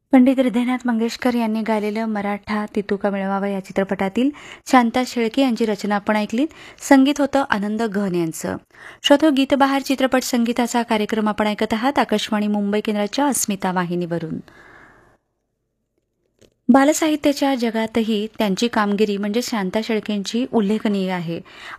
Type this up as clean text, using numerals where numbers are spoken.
पंडित हृदयनाथ मंगेशकर यांनी गायलेलं मराठा तितुका मिळवावा या चित्रपटातील शांता शेळके यांची रचना आपण ऐकलीत. संगीत होतं आनंद गहन यांचं. श्रोतो, गीतबहार चित्रपट संगीताचा कार्यक्रम आपण ऐकत आहात आकाशवाणी मुंबई केंद्राच्या अस्मिता वाहिनीवरून. बालसाहित्याच्या जगातही त्यांची कामगिरी म्हणजे शांता शेळकेंची उल्लेखनीय आहे.